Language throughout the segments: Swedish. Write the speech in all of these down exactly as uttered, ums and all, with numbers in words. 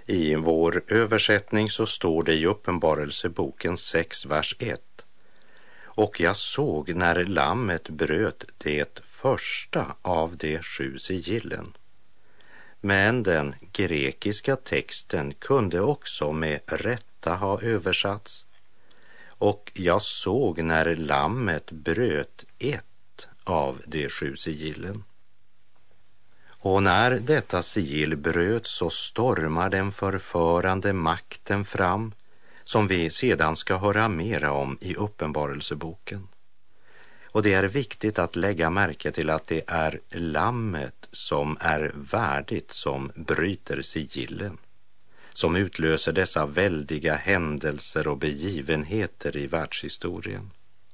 I vår översättning så står det i Uppenbarelseboken sex, vers ett. Och jag såg när lammet bröt det första av de sju sigillen. Men den grekiska texten kunde också med rätta ha översatts. Och jag såg när lammet bröt ett av de sju sigillen. Och när detta sigill bröt så stormar den förförande makten fram, som vi sedan ska höra mera om i Uppenbarelseboken. Och det är viktigt att lägga märke till att det är lammet som är värdigt som bryter sigillen, som utlöser dessa väldiga händelser och begivenheter i världshistorien.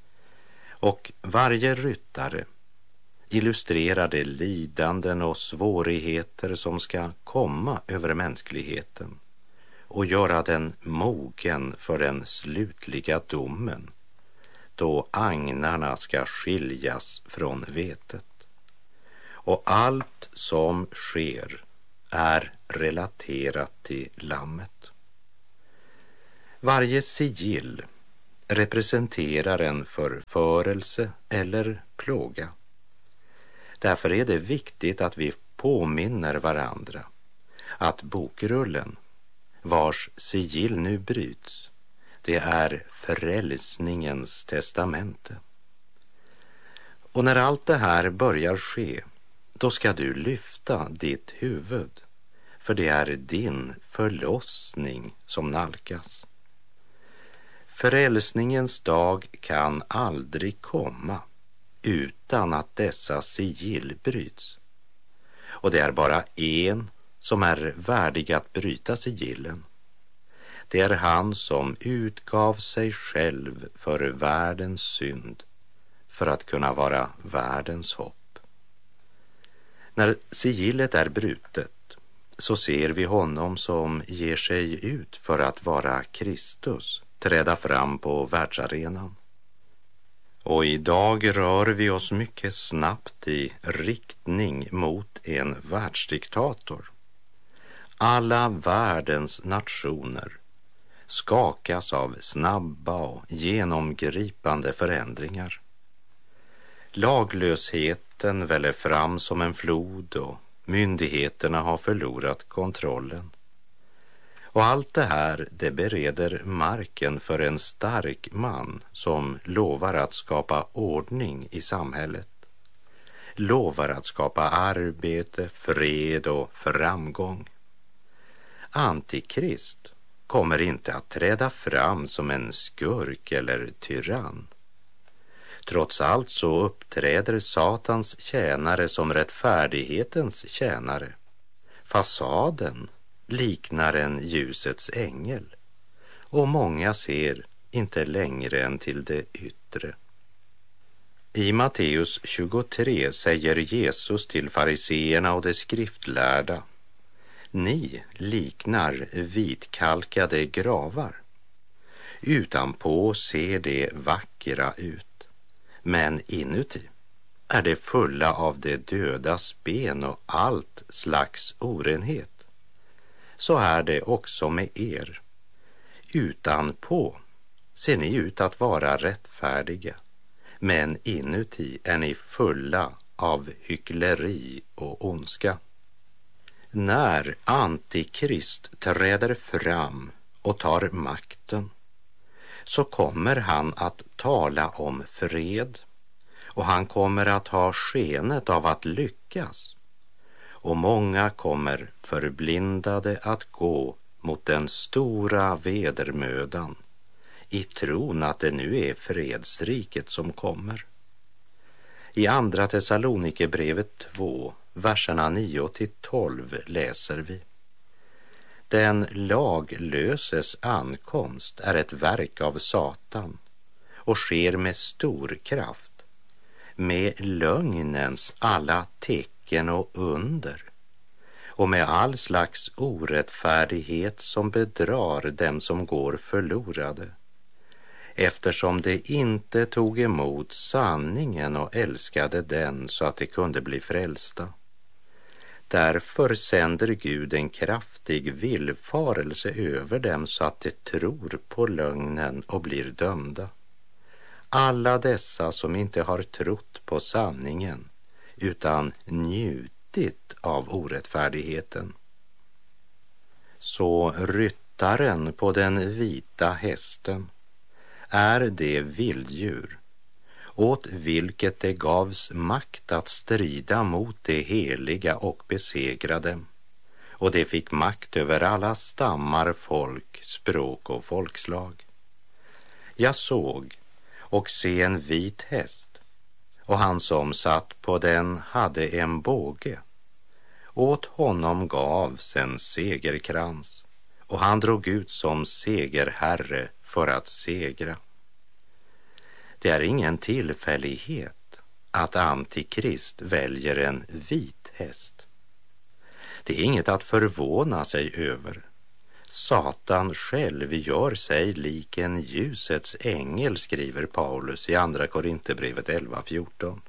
Och varje ryttare illustrerar de lidanden och svårigheter som ska komma över mänskligheten och göra den mogen för den slutliga domen, då agnarna ska skiljas från vetet. Och allt som sker är relaterat till lammet. Varje sigill representerar en förförelse eller plåga. Därför är det viktigt att vi påminner varandra att bokrullen, vars sigill nu bryts, det är frälsningens testamente. Och när allt det här börjar ske, då ska du lyfta ditt huvud, för det är din förlossning som nalkas. Frälsningens dag kan aldrig komma utan att dessa sigill bryts. Och det är bara en som är värdig att bryta sigillen. Det är han som utgav sig själv för världens synd, för att kunna vara världens hopp. När sigillet är brutet så ser vi honom som ger sig ut för att vara Kristus, träda fram på världsarenan. Och idag rör vi oss mycket snabbt i riktning mot en världsdiktator. Alla världens nationer skakas av snabba och genomgripande förändringar. Laglösheten väller fram som en flod och myndigheterna har förlorat kontrollen. Och allt det här, det bereder marken för en stark man som lovar att skapa ordning i samhället. Lovar att skapa arbete, fred och framgång. Antikrist kommer inte att träda fram som en skurk eller tyrann. Trots allt så uppträder Satans tjänare som rättfärdighetens tjänare. Fasaden liknar en ljusets ängel, och många ser inte längre än till det yttre. I Matteus tjugotre säger Jesus till fariseerna och de skriftlärda: ni liknar vitkalkade gravar. Utanpå ser det vackra ut, men inuti är det fulla av det dödas ben och allt slags orenhet. Så är det också med er. Utanpå ser ni ut att vara rättfärdiga, men inuti är ni fulla av hyckleri och ondska. När Antikrist träder fram och tar makten, så kommer han att tala om fred, och han kommer att ha skenet av att lyckas. Och många kommer förblindade att gå mot den stora vedermödan i tron att det nu är fredsriket som kommer. I andra Thessalonikerbrevet två, verserna nio till tolv läser vi: den laglöses ankomst är ett verk av Satan och sker med stor kraft, med lögnens alla tecken och under, och med all slags orättfärdighet som bedrar dem som går förlorade, eftersom de inte tog emot sanningen och älskade den så att de kunde bli frälsta. Därför sänder Gud en kraftig villfarelse över dem så att de tror på lögnen och blir dömda. Alla dessa som inte har trott på sanningen utan njutit av orättfärdigheten. Så ryttaren på den vita hästen är det vilddjur åt vilket det gavs makt att strida mot det heliga och besegra dem. Och det fick makt över alla stammar, folk, språk och folkslag. Jag såg och se en vit häst, och han som satt på den hade en båge. Åt honom gavs en segerkrans, och han drog ut som segerherre för att segra. Det är ingen tillfällighet att Antikrist väljer en vit häst. Det är inget att förvåna sig över. Satan själv gör sig lik en ljusets ängel, skriver Paulus i andra Korinthierbrevet elva fjorton.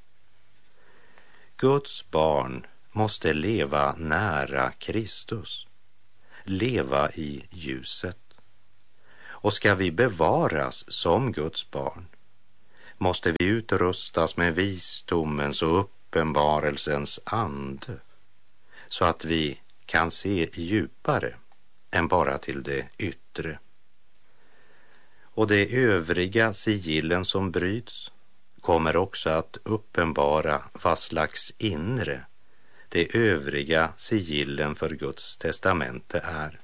Guds barn måste leva nära Kristus, leva i ljuset. Och ska vi bevaras som Guds barn måste vi utrustas med visdomens och uppenbarelsens ande, så att vi kan se djupare än bara till det yttre. Och de övriga sigillen som bryts kommer också att uppenbara vad slags inre de övriga sigillen för Guds testamente är.